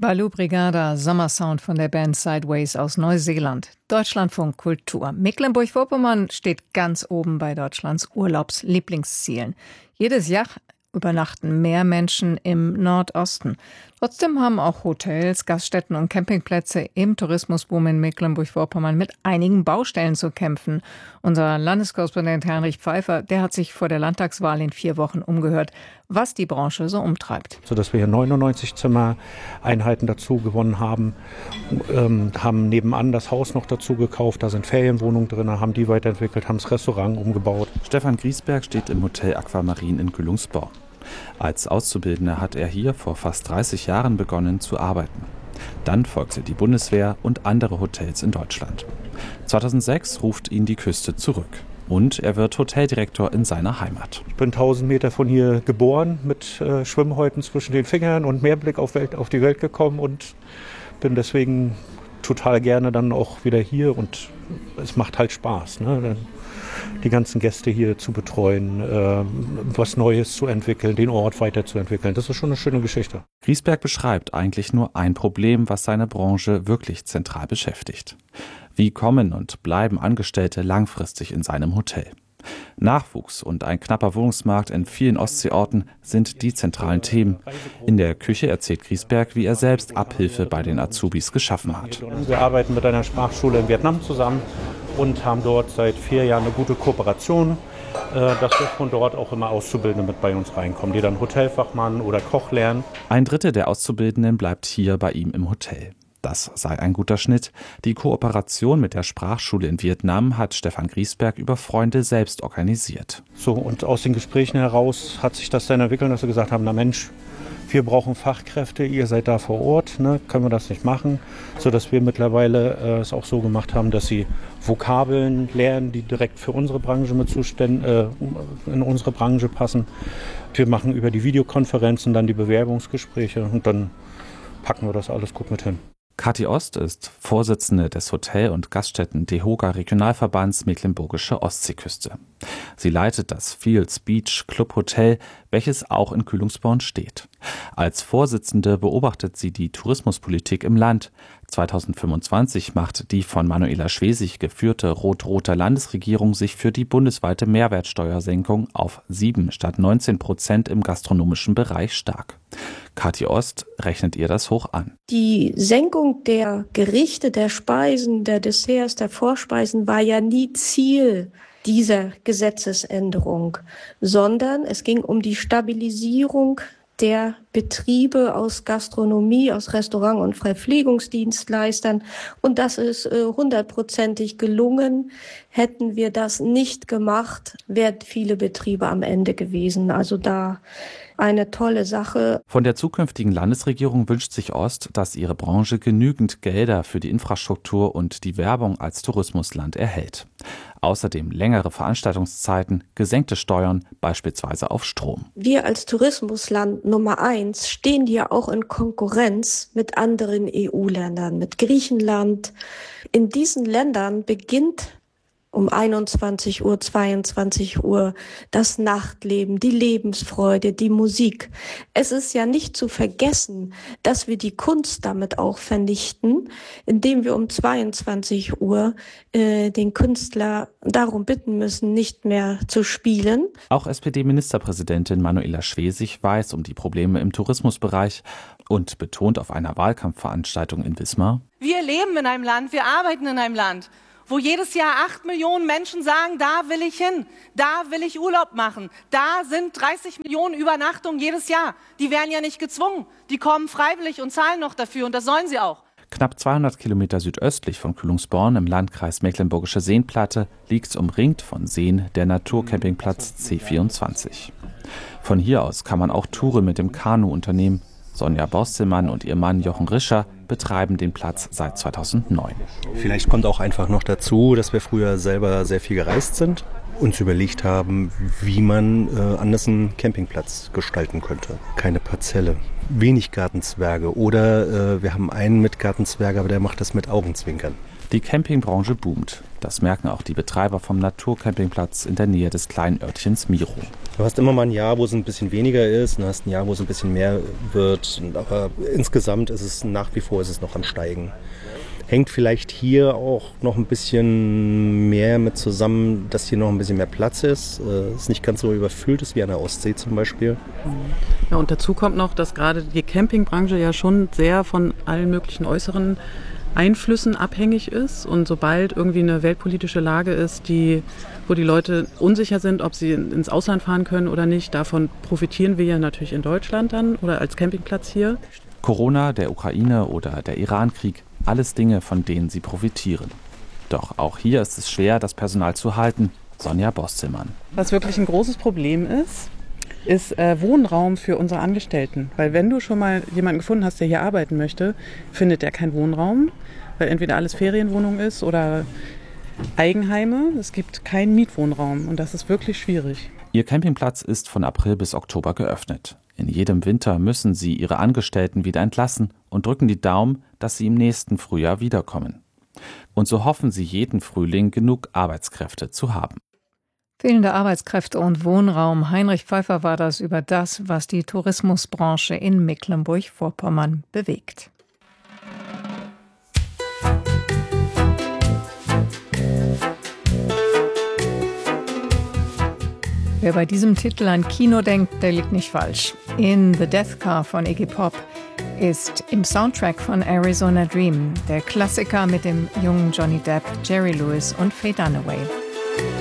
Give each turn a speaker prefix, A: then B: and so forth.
A: Baloo Brigada, Sommersound von der Band Sideways aus Neuseeland. Deutschlandfunk Kultur. Mecklenburg-Vorpommern steht ganz oben bei Deutschlands Urlaubslieblingszielen. Jedes Jahr übernachten mehr Menschen im Nordosten. Trotzdem haben auch Hotels, Gaststätten und Campingplätze im Tourismusboom in Mecklenburg-Vorpommern mit einigen Baustellen zu kämpfen. Unser Landeskorrespondent Heinrich Pfeiffer, der hat sich vor der Landtagswahl in 4 Wochen umgehört, was die Branche so umtreibt.
B: Sodass wir hier 99 Zimmereinheiten dazu gewonnen haben, haben nebenan das Haus noch dazu gekauft, da sind Ferienwohnungen drin, haben die weiterentwickelt, haben das Restaurant umgebaut.
C: Stefan Griesberg steht im Hotel Aquamarin in Güllungsborn. Als Auszubildender hat er hier vor fast 30 Jahren begonnen zu arbeiten. Dann folgte die Bundeswehr und andere Hotels in Deutschland. 2006 ruft ihn die Küste zurück. Und er wird Hoteldirektor in seiner Heimat.
B: Ich bin 1000 Meter von hier geboren, mit Schwimmhäuten zwischen den Fingern und Mehrblick auf die Welt gekommen und bin deswegen total gerne dann auch wieder hier und es macht halt Spaß, ne? Die ganzen Gäste hier zu betreuen, was Neues zu entwickeln, den Ort weiterzuentwickeln. Das ist schon eine schöne Geschichte.
C: Griesberg beschreibt eigentlich nur ein Problem, was seine Branche wirklich zentral beschäftigt. Wie kommen und bleiben Angestellte langfristig in seinem Hotel? Nachwuchs und ein knapper Wohnungsmarkt in vielen Ostseeorten sind die zentralen Themen. In der Küche erzählt Griesberg, wie er selbst Abhilfe bei den Azubis geschaffen hat.
B: Wir arbeiten mit einer Sprachschule in Vietnam zusammen und haben dort seit 4 Jahren eine gute Kooperation, dass wir von dort auch immer Auszubildende mit bei uns reinkommen, die dann Hotelfachmann oder Koch lernen.
C: 1/3 der Auszubildenden bleibt hier bei ihm im Hotel. Das sei ein guter Schnitt. Die Kooperation mit der Sprachschule in Vietnam hat Stefan Griesberg über Freunde selbst organisiert.
B: So, und aus den Gesprächen heraus hat sich das dann entwickelt, dass wir gesagt haben, na Mensch, wir brauchen Fachkräfte, ihr seid da vor Ort, ne, können wir das nicht machen, sodass wir mittlerweile es auch so gemacht haben, dass sie Vokabeln lernen, die direkt für unsere Branche in unsere Branche passen. Wir machen über die Videokonferenzen dann die Bewerbungsgespräche und dann packen wir das alles gut mit hin.
C: Kathi Ost ist Vorsitzende des Hotel- und Gaststätten-DEHOGA Regionalverbands Mecklenburgische Ostseeküste. Sie leitet das Fields Beach Club Hotel, welches auch in Güllungsborn steht. Als Vorsitzende beobachtet sie die Tourismuspolitik im Land. 2025 macht die von Manuela Schwesig geführte rot-rote Landesregierung sich für die bundesweite Mehrwertsteuersenkung auf 7 statt 19% im gastronomischen Bereich stark. Kathi Ost rechnet ihr das hoch an.
D: Die Senkung der Gerichte, der Speisen, der Desserts, der Vorspeisen war ja nie Ziel dieser Gesetzesänderung, sondern es ging um die Stabilisierung der Betriebe aus Gastronomie, aus Restaurant- und Verpflegungsdienstleistern. Und das ist 100%ig gelungen. Hätten wir das nicht gemacht, wären viele Betriebe am Ende gewesen. Also da eine tolle Sache.
C: Von der zukünftigen Landesregierung wünscht sich Ost, dass ihre Branche genügend Gelder für die Infrastruktur und die Werbung als Tourismusland erhält. Außerdem längere Veranstaltungszeiten, gesenkte Steuern, beispielsweise auf Strom.
D: Wir als Tourismusland Nummer 1 stehen ja auch in Konkurrenz mit anderen EU-Ländern, mit Griechenland. In diesen Ländern beginnt um 21 Uhr, 22 Uhr das Nachtleben, die Lebensfreude, die Musik. Es ist ja nicht zu vergessen, dass wir die Kunst damit auch vernichten, indem wir um 22 Uhr den Künstler darum bitten müssen, nicht mehr zu spielen.
C: Auch SPD-Ministerpräsidentin Manuela Schwesig weiß um die Probleme im Tourismusbereich und betont auf einer Wahlkampfveranstaltung in Wismar:
E: Wir leben in einem Land, wir arbeiten in einem Land, wo jedes Jahr 8 Millionen Menschen sagen, da will ich hin, da will ich Urlaub machen. Da sind 30 Millionen Übernachtungen jedes Jahr. Die werden ja nicht gezwungen. Die kommen freiwillig und zahlen noch dafür und das sollen sie auch.
C: Knapp 200 Kilometer südöstlich von Güllungsborn im Landkreis Mecklenburgische Seenplatte liegt umringt von Seen der Naturcampingplatz C24. Von hier aus kann man auch Touren mit dem Kanu unternehmen. Sonja Bostelmann und ihr Mann Jochen Rischer betreiben den Platz seit 2009.
F: Vielleicht kommt auch einfach noch dazu, dass wir früher selber sehr viel gereist sind, uns überlegt haben, wie man anders einen Campingplatz gestalten könnte. Keine Parzelle, wenig Gartenzwerge oder wir haben einen mit Gartenzwerge, aber der macht das mit Augenzwinkern.
C: Die Campingbranche boomt. Das merken auch die Betreiber vom Naturcampingplatz in der Nähe des kleinen Örtchens Miro.
F: Du hast immer mal ein Jahr, wo es ein bisschen weniger ist, und du hast ein Jahr, wo es ein bisschen mehr wird. Aber insgesamt ist es nach wie vor noch am Steigen. Hängt vielleicht hier auch noch ein bisschen mehr mit zusammen, dass hier noch ein bisschen mehr Platz ist. Es nicht ganz so überfüllt ist wie an der Ostsee zum Beispiel.
G: Ja, und dazu kommt noch, dass gerade die Campingbranche ja schon sehr von allen möglichen äußeren Einflüssen abhängig ist. Und sobald irgendwie eine weltpolitische Lage ist, wo die Leute unsicher sind, ob sie ins Ausland fahren können oder nicht, davon profitieren wir ja natürlich in Deutschland dann oder als Campingplatz hier.
C: Corona, der Ukraine oder der Iran-Krieg, alles Dinge, von denen sie profitieren. Doch auch hier ist es schwer, das Personal zu halten. Sonja Bostelmann.
G: Was wirklich ein großes Problem ist Wohnraum für unsere Angestellten. Weil wenn du schon mal jemanden gefunden hast, der hier arbeiten möchte, findet der keinen Wohnraum, weil entweder alles Ferienwohnung ist oder Eigenheime. Es gibt keinen Mietwohnraum und das ist wirklich schwierig.
C: Ihr Campingplatz ist von April bis Oktober geöffnet. In jedem Winter müssen sie ihre Angestellten wieder entlassen und drücken die Daumen, dass sie im nächsten Frühjahr wiederkommen. Und so hoffen sie jeden Frühling genug Arbeitskräfte zu haben.
A: Fehlende Arbeitskräfte und Wohnraum. Heinrich Pfeiffer war das über das, was die Tourismusbranche in Mecklenburg-Vorpommern bewegt. Wer bei diesem Titel an Kino denkt, der liegt nicht falsch. In The Death Car von Iggy Pop ist im Soundtrack von Arizona Dream der Klassiker mit dem jungen Johnny Depp, Jerry Lewis und Faye Dunaway.